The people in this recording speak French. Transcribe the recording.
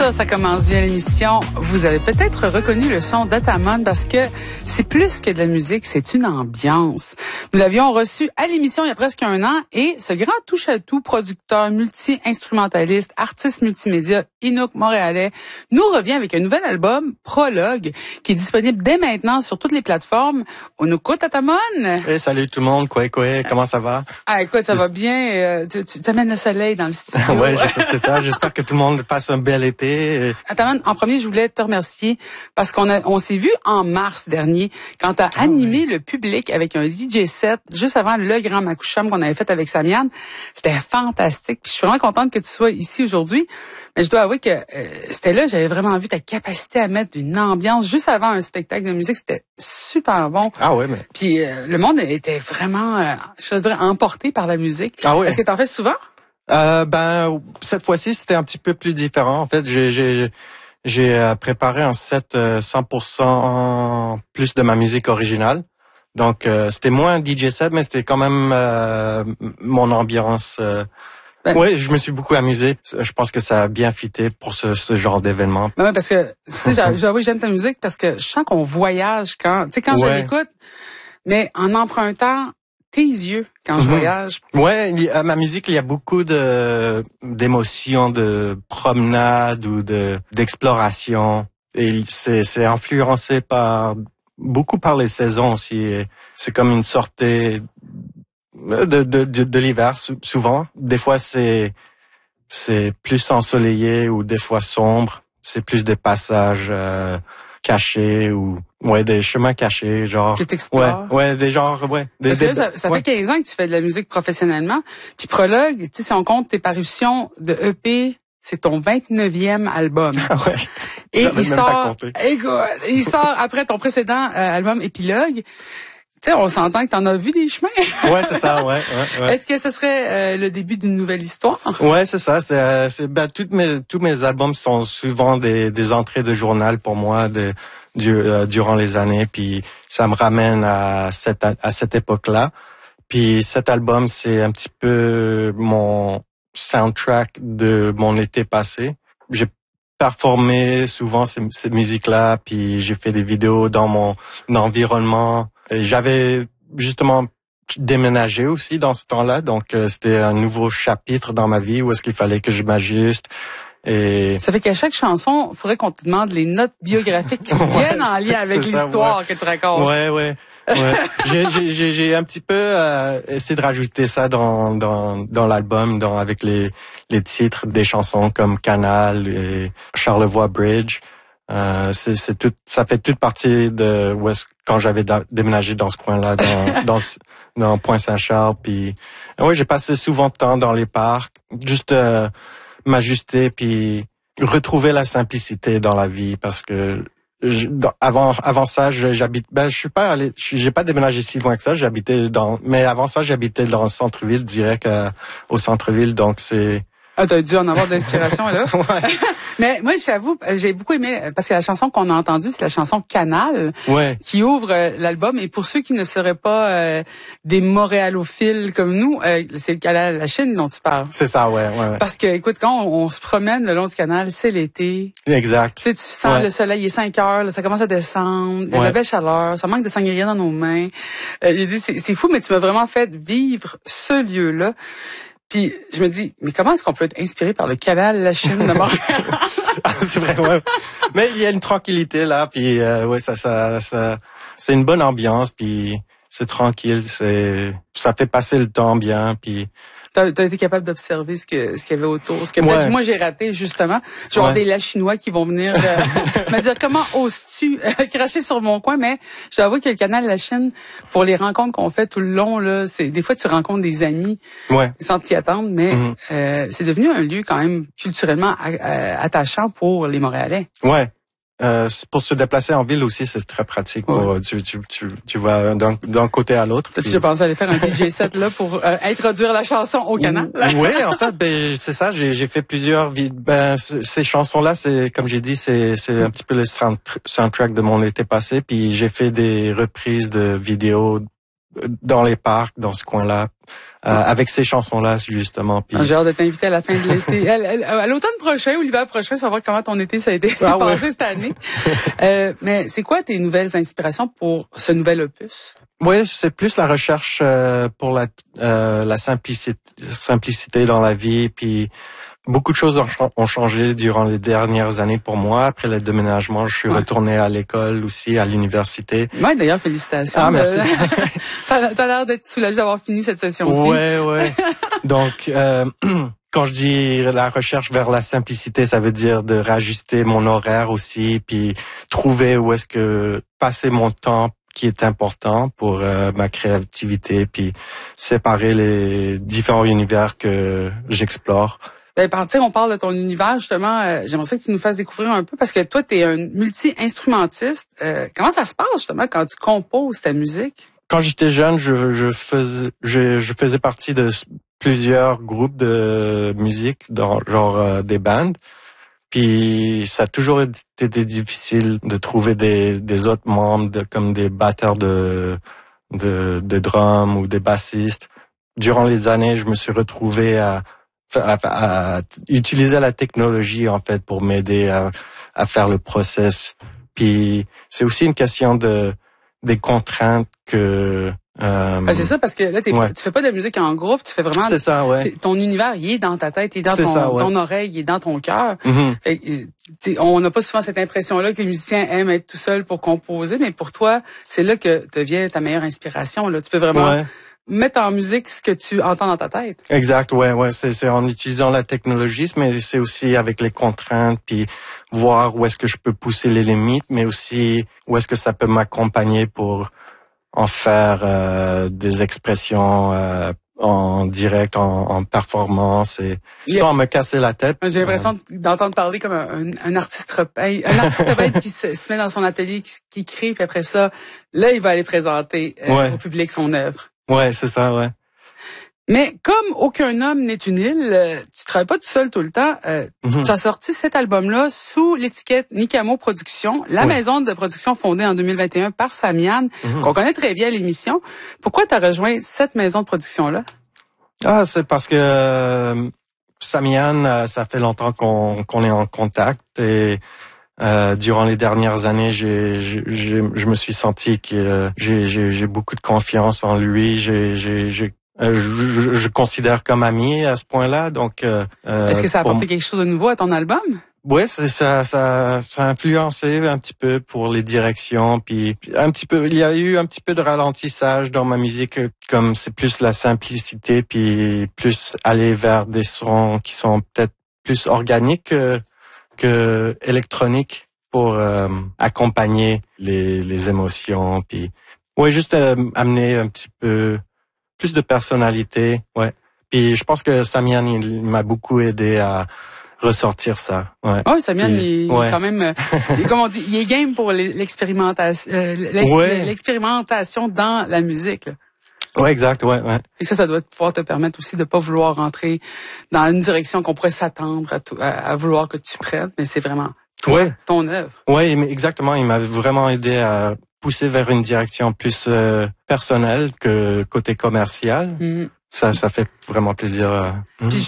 ça commence bien l'émission. Vous avez peut-être reconnu le son d'Atamon parce que c'est plus que de la musique, c'est une ambiance. Nous l'avions reçu à l'émission il y a presque 1 an et ce grand touche-à-tout, producteur, multi-instrumentaliste, artiste multimédia, Inuk montréalais, nous revient avec un nouvel album, Prologue, qui est disponible dès maintenant sur toutes les plateformes. On nous écoute, Atamon. Hey, salut tout le monde, quoi, comment ça va? Ah, écoute, ça va bien. Tu t'amènes le soleil dans le studio. Ouais, c'est ça. J'espère que tout le monde passe un bel été. Atamon, en premier, je voulais te remercier parce qu'on s'est vu en mars dernier quand tu as animé le public avec un DJ set juste avant le Grand Makoucham qu'on avait fait avec Samian. C'était fantastique. Puis je suis vraiment contente que tu sois ici aujourd'hui. Mais je dois avouer que c'était là, j'avais vraiment vu ta capacité à mettre une ambiance juste avant un spectacle de musique. C'était super bon. Ah ouais, mais... Puis le monde était vraiment, je dirais, emporté par la musique. Ah ouais. Est-ce que tu en fais souvent? Cette fois-ci, c'était un petit peu plus différent. En fait, j'ai préparé un set 100% plus de ma musique originale. Donc, c'était moins un DJ set, mais c'était quand même mon ambiance. Oui, je me suis beaucoup amusé. Je pense que ça a bien fité pour ce genre d'événement. Ben ouais, parce que j'avoue, j'aime ta musique parce que je sens qu'on voyage quand je l'écoute, mais en empruntant tes yeux quand je voyage. Ouais, ma musique, il y a beaucoup d'émotions, de promenade ou d'exploration. Et c'est influencé beaucoup par les saisons aussi. C'est comme une sorte de l'hiver souvent. Des fois c'est plus ensoleillé ou des fois sombre. C'est plus des passages cachés ou des chemins cachés, genre. Que t'explores. Des genres, Parce que là, ça fait 15 ans que tu fais de la musique professionnellement. Puis Prologue, tu sais, si on compte tes parutions de EP, c'est ton 29e album. Ah ouais. Et il sort après ton précédent album Épilogue. Tu sais, on s'entend que t'en as vu des chemins. Ouais, c'est ça, ouais. Est-ce que ce serait le début d'une nouvelle histoire? Ouais, c'est ça. Tous mes albums sont souvent des entrées de journal pour moi durant les années. Puis ça me ramène à cette époque-là. Puis cet album, c'est un petit peu mon soundtrack de mon été passé. J'ai performé souvent ces musiques-là, puis j'ai fait des vidéos dans mon environnement. Et j'avais justement déménagé aussi dans ce temps-là, donc c'était un nouveau chapitre dans ma vie où est-ce qu'il fallait que je m'ajuste. Et ça fait qu'à chaque chanson, il faudrait qu'on te demande les notes biographiques qui viennent en lien avec l'histoire que tu racontes. Ouais. J'ai un petit peu essayé de rajouter ça dans l'album, avec les titres des chansons comme Canal et Charlevoix Bridge. C'est tout, ça fait toute partie de quand j'avais déménagé dans ce coin-là, dans Pointe-Saint-Charles. Puis j'ai passé souvent de temps dans les parcs, juste m'ajuster puis retrouver la simplicité dans la vie, parce que avant ça, j'ai pas déménagé si loin que ça. Mais avant ça, j'habitais dans le centre-ville, direct au centre-ville. Donc t'as dû en avoir de l'inspiration, là. Ouais. Mais moi, j'avoue, j'ai beaucoup aimé, parce que la chanson qu'on a entendue, c'est la chanson Canal, qui ouvre l'album. Et pour ceux qui ne seraient pas des montréalophiles comme nous, c'est le canal La Chine dont tu parles. C'est ça, ouais. Parce que, écoute, quand on se promène le long du canal, c'est l'été. Exact. Tu sens le soleil, il est 5 heures, là, ça commence à descendre, il y a de la belle chaleur, ça manque de sangria dans nos mains. J'ai dit, c'est fou, mais tu m'as vraiment fait vivre ce lieu-là. Puis je me dis, mais comment est-ce qu'on peut être inspiré par le canal La Chine de Montréal? C'est vrai, ouais. Mais il y a une tranquillité là, puis ça c'est une bonne ambiance, puis c'est tranquille, ça fait passer le temps bien, puis T'as été capable d'observer ce qu'il y avait autour. Ce que peut-être moi j'ai raté, justement. Genre des Lachinois qui vont venir me dire comment oses-tu cracher sur mon coin, mais je dois avouer que le canal La Chine, pour les rencontres qu'on fait tout le long, là, des fois tu rencontres des amis sans t'y attendre, mais c'est devenu un lieu quand même culturellement attachant pour les Montréalais. Ouais. Pour se déplacer en ville aussi, c'est très pratique. Tu vas d'un côté à l'autre. T'as déjà pensé aller faire un DJ set là pour introduire la chanson au canal? Oui, en fait, c'est ça. J'ai fait plusieurs. Ces chansons-là, c'est comme j'ai dit, c'est un petit peu le soundtrack de mon été passé. Puis j'ai fait des reprises de vidéos dans les parcs, dans ce coin-là, avec ces chansons-là, justement. Puis... J'ai hâte de t'inviter à la fin de l'été. À l'automne prochain ou l'hiver prochain, savoir comment ton été ça a été passé cette année. Mais c'est quoi tes nouvelles inspirations pour ce nouvel opus? Oui, c'est plus la recherche pour la simplicité dans la vie, puis beaucoup de choses ont changé durant les dernières années pour moi. Après le déménagement, je suis retourné à l'école aussi, à l'université. Ouais, d'ailleurs, félicitations. Ah, merci. T'as l'air d'être soulagé d'avoir fini cette session-ci. Ouais. Donc, quand je dis la recherche vers la simplicité, ça veut dire de rajuster mon horaire aussi, puis trouver où est-ce que passer mon temps qui est important pour ma créativité, puis séparer les différents univers que j'explore. Ben, on parle de ton univers, justement. J'aimerais ça que tu nous fasses découvrir un peu, parce que toi, tu es un multi-instrumentiste. Comment ça se passe, justement, quand tu composes ta musique? Quand j'étais jeune, je faisais partie de plusieurs groupes de musique, genre des bandes. Puis ça a toujours été difficile de trouver des autres membres, comme des batteurs de drum ou des bassistes. Durant les années, je me suis retrouvé à utiliser la technologie, en fait, pour m'aider à faire le process. Puis c'est aussi une question des contraintes que... c'est ça, parce que là, tu fais pas de musique en groupe, tu fais vraiment... C'est ça, ouais. Ton univers, il est dans ta tête, il est dans ton oreille, il est dans ton cœur. Mm-hmm. On n'a pas souvent cette impression-là que les musiciens aiment être tout seuls pour composer, mais pour toi, c'est là que te vient ta meilleure inspiration. Là. Tu peux vraiment mettre en musique ce que tu entends dans ta tête. Exact, ouais. C'est en utilisant la technologie, mais c'est aussi avec les contraintes, puis voir où est-ce que je peux pousser les limites, mais aussi où est-ce que ça peut m'accompagner pour en faire des expressions en direct, en performance, et sans me casser la tête. J'ai l'impression d'entendre parler comme un artiste peintre qui se met dans son atelier, qui crée, puis après ça, là, il va aller présenter au public son œuvre. Ouais, c'est ça, ouais. Mais comme aucun homme n'est une île, tu travailles pas tout seul tout le temps. Tu as sorti cet album-là sous l'étiquette Nicamo Productions, la maison de production fondée en 2021 par Samian, qu'on connaît très bien à l'émission. Pourquoi tu as rejoint cette maison de production-là? Ah, c'est parce que Samian, ça fait longtemps qu'on est en contact, et durant les dernières années, je me suis senti que j'ai beaucoup de confiance en lui. Je considère comme ami à ce point-là, donc. Est-ce que ça a apporté quelque chose de nouveau à ton album? Ouais, ça a influencé un petit peu pour les directions, puis un petit peu. Il y a eu un petit peu de ralentissage dans ma musique, comme c'est plus la simplicité, puis plus aller vers des sons qui sont peut-être plus organiques que électroniques pour accompagner les émotions, puis juste amener un petit peu plus de personnalité, ouais. Puis je pense que Samian, il m'a beaucoup aidé à ressortir ça, ouais. Oh, Samian, il est quand même, comme on dit, il est game pour l'expérimentation, l'expérimentation dans la musique, là. Ouais, exact, ouais. Et ça doit pouvoir te permettre aussi de pas vouloir rentrer dans une direction qu'on pourrait s'attendre à vouloir que tu prennes, mais c'est vraiment ton œuvre. Ouais, exactement. Il m'a vraiment aidé à pousser vers une direction plus personnelle que côté commercial. Ça fait vraiment plaisir.